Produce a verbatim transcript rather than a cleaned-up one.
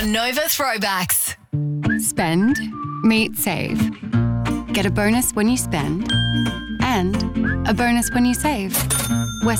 on Nova Throwbacks. Spend, meet, save. Get a bonus when you spend and a bonus when you save. We're